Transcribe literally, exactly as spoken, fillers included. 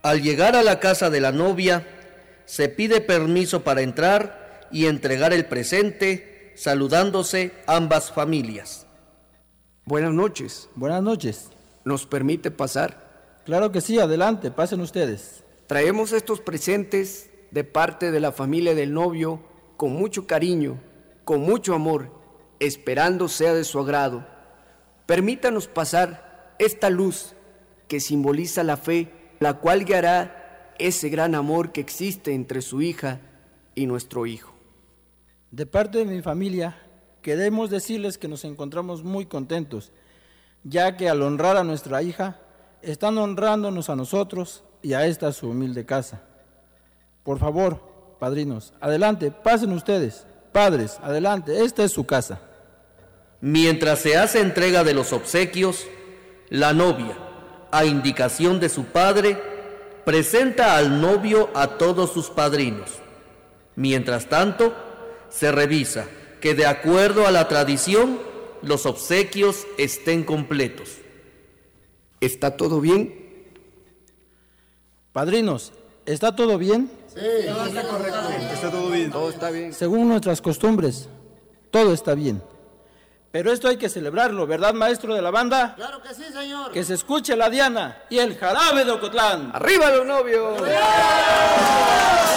Al llegar a la casa de la novia, se pide permiso para entrar y entregar el presente, saludándose ambas familias. Buenas noches. Buenas noches. ¿Nos permite pasar? Claro que sí, adelante, pasen ustedes. Traemos estos presentes de parte de la familia del novio con mucho cariño, con mucho amor, esperando sea de su agrado. Permítanos pasar esta luz que simboliza la fe, la cual guiará ese gran amor que existe entre su hija y nuestro hijo. De parte de mi familia, queremos decirles que nos encontramos muy contentos, ya que al honrar a nuestra hija, están honrándonos a nosotros y a esta su humilde casa. Por favor, padrinos, adelante, pasen ustedes. Padres, adelante, esta es su casa. Mientras se hace entrega de los obsequios, la novia, a indicación de su padre, presenta al novio a todos sus padrinos. Mientras tanto, se revisa que de acuerdo a la tradición, los obsequios estén completos. ¿Está todo bien? Padrinos, ¿está todo bien? Sí, todo está correcto. Está todo bien. Todo está bien. Según nuestras costumbres, todo está bien. Pero esto hay que celebrarlo, ¿verdad, maestro de la banda? Claro que sí, señor. Que se escuche la diana y el jarabe de Ocotlán. ¡Arriba los novios!